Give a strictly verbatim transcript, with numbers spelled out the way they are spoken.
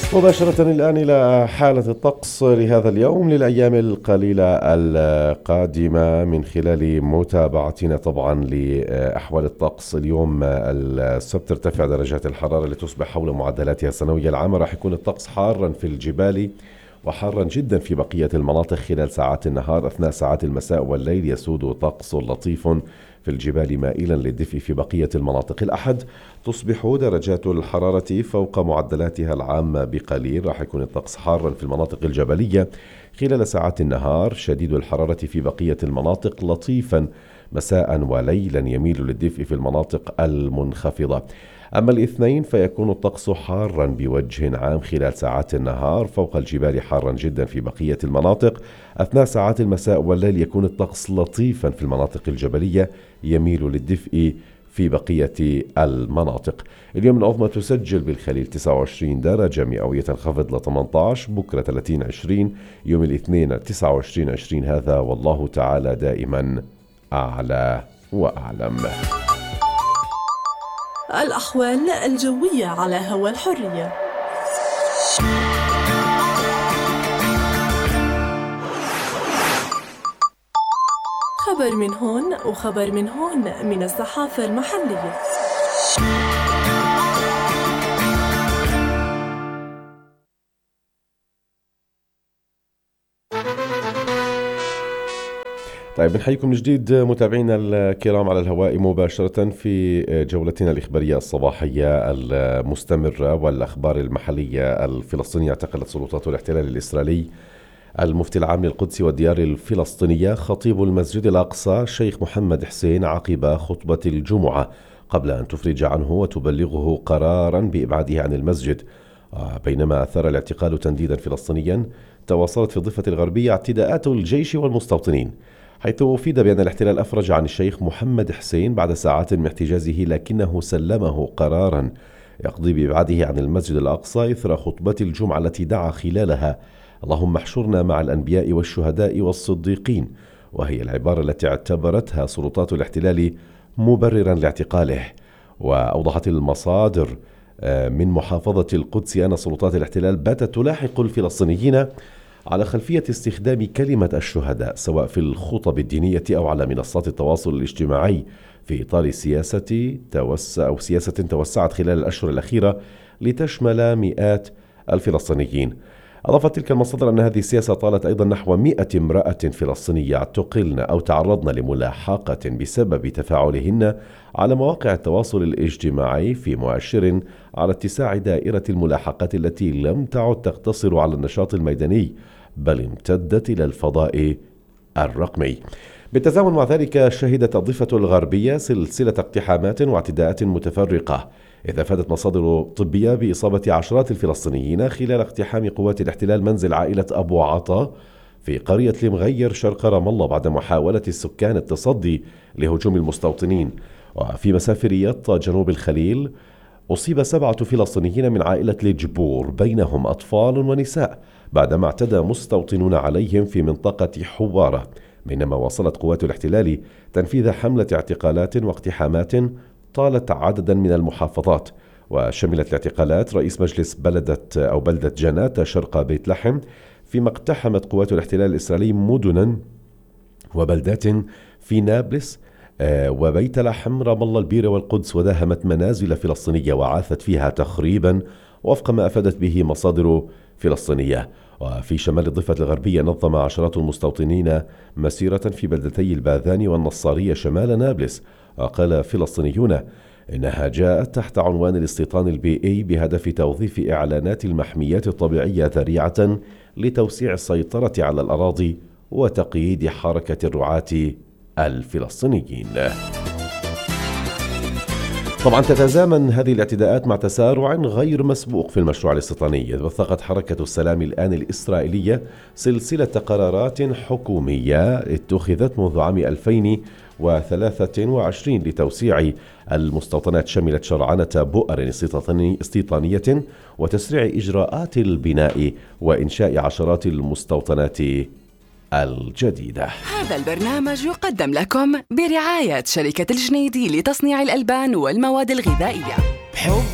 مباشرة الآن إلى حالة الطقس لهذا اليوم للأيام القليلة القادمة من خلال متابعتنا طبعا لأحوال الطقس. اليوم السبت ترتفع درجات الحرارة لتصبح حول معدلاتها السنوية العامة. راح يكون الطقس حارا في الجبال وحارا جدا في بقية المناطق خلال ساعات النهار. أثناء ساعات المساء والليل يسود طقس لطيف في الجبال مائلا للدفء في بقية المناطق. الأحد تصبح درجات الحرارة فوق معدلاتها العامة بقليل. راح يكون الطقس حارا في المناطق الجبلية خلال ساعات النهار، شديد الحرارة في بقية المناطق، لطيفا مساء وليلا يميل للدفء في المناطق المنخفضة. أما الاثنين فيكون الطقس حارا بوجه عام خلال ساعات النهار، فوق الجبال حارا جدا في بقية المناطق. أثناء ساعات المساء والليل يكون الطقس لطيفا في المناطق الجبلية يميل للدفء في بقية المناطق. اليوم العظمى تسجل بالخليل تسعة وعشرين درجة مئوية، تنخفض ل ثمانية عشر، بكرة ثلاثين عشرين، يوم الاثنين تسعة وعشرين عشرين. هذا والله تعالى دائما أعلى وأعلم. الأحوال الجوية على هوا الحرية. خبر من هون وخبر من هون من الصحافة المحلية. طيب بنحييكم من جديد متابعينا الكرام على الهواء مباشرة في جولتنا الإخبارية الصباحية المستمرة والأخبار المحلية الفلسطينية. اعتقلت سلطات الاحتلال الإسرائيلي المفتي العام للقدس والديار الفلسطينية خطيب المسجد الأقصى شيخ محمد حسين عقب خطبة الجمعة، قبل أن تفرج عنه وتبلغه قرارا بإبعاده عن المسجد. بينما أثار الاعتقال تنديدا فلسطينيا، تواصلت في الضفة الغربية اعتداءات الجيش والمستوطنين، حيث أفيد بأن الاحتلال أفرج عن الشيخ محمد حسين بعد ساعات من احتجازه، لكنه سلمه قرارا يقضي بإبعاده عن المسجد الأقصى إثر خطبة الجمعة التي دعا خلالها: اللهم احشرنا مع الأنبياء والشهداء والصديقين، وهي العبارة التي اعتبرتها سلطات الاحتلال مبررا لاعتقاله. وأوضحت المصادر من محافظة القدس أن سلطات الاحتلال باتت تلاحق الفلسطينيين على خلفية استخدام كلمة الشهداء سواء في الخطب الدينية أو على منصات التواصل الاجتماعي، في إطار سياسة توسع أو سياسة توسعت خلال الأشهر الأخيرة لتشمل مئات الفلسطينيين. أضافت تلك المصادر أن هذه السياسة طالت أيضا نحو مئة امرأة فلسطينية اعتقلن أو تعرضن لملاحقة بسبب تفاعلهن على مواقع التواصل الاجتماعي، في مؤشر على اتساع دائرة الملاحقات التي لم تعد تقتصر على النشاط الميداني بل امتدت إلى الفضاء الرقمي. بالتزامن مع ذلك شهدت الضفة الغربية سلسلة اقتحامات واعتداءات متفرقة، إذ أفادت مصادر طبية بإصابة عشرات الفلسطينيين خلال اقتحام قوات الاحتلال منزل عائلة أبو عطا في قرية المغير شرق رام الله بعد محاولة السكان التصدي لهجوم المستوطنين. وفي مسافرية جنوب الخليل أصيب سبعة فلسطينيين من عائلة الجبور بينهم أطفال ونساء بعدما اعتدى مستوطنون عليهم في منطقة حوارة، بينما واصلت قوات الاحتلال تنفيذ حملة اعتقالات واقتحامات طالت عددا من المحافظات. وشملت الاعتقالات رئيس مجلس بلدة أو بلدة جنات شرق بيت لحم، فيما اقتحمت قوات الاحتلال الإسرائيلي مدنا وبلدات في نابلس وبيت لحم، رام الله، البيرة والقدس، وداهمت منازل فلسطينية وعاثت فيها تخريبا وفق ما أفادت به مصادر فلسطينية. وفي شمال الضفة الغربية نظم عشرات المستوطنين مسيرة في بلدتي الباذان والنصارية شمال نابلس. وقال فلسطينيون إنها جاءت تحت عنوان الاستيطان البيئي بهدف توظيف إعلانات المحميات الطبيعية ذريعة لتوسيع السيطرة على الأراضي وتقييد حركة الرعاة الفلسطينيين. طبعا تتزامن هذه الاعتداءات مع تسارع غير مسبوق في المشروع الاستيطاني، إذ وثقت حركة السلام الآن الإسرائيلية سلسلة قرارات حكومية اتخذت منذ عام ألفين وثلاثة وعشرين لتوسيع المستوطنات، شملت شرعنة بؤر استيطانية وتسريع إجراءات البناء وإنشاء عشرات المستوطنات الجديدة. هذا البرنامج يقدم لكم برعاية شركة الجنيدي لتصنيع الألبان والمواد الغذائية.